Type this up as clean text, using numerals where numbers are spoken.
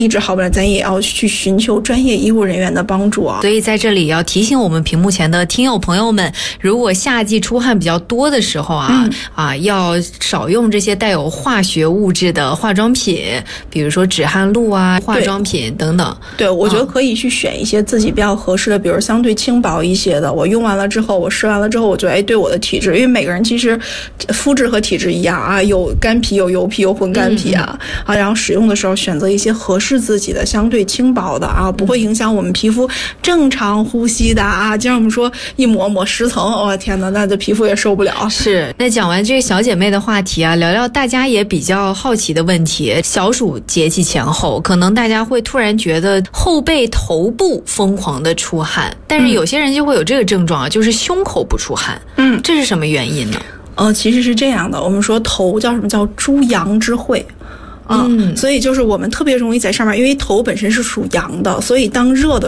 医治好不了，咱也要去寻求专业医务人员的帮助啊。 所以在这里要提醒我们屏幕前的听友朋友们，如果夏季出汗比较多的时候要少用这些带有化学物质的化妆品，比如说止汗露啊、化妆品等等。 对，我觉得可以去选一些自己比较合适的，比如相对轻薄一些的。我用完了之后，我试完了之后，我觉得对我的体质，因为每个人其实肤质和体质一样啊，有干皮、有油皮、有混干皮然后使用的时候选择一些合适自己的、相对轻薄的不会影响我们皮肤正常呼吸的就像我们说一抹10层，天哪，那这皮肤也受不了。 是，那讲完这个小姐妹的话题聊聊大家也比较好奇的问题。小暑节气前后，可能大家会突然觉得后背、头部疯狂的出汗，但是有些人就会有这个症状就是胸口不出汗。这是什么原因呢？ 其实是这样的，我们说头叫什么叫诸阳之会。所以就是我们特别容易在上面，因为头本身是属阳的，所以当热的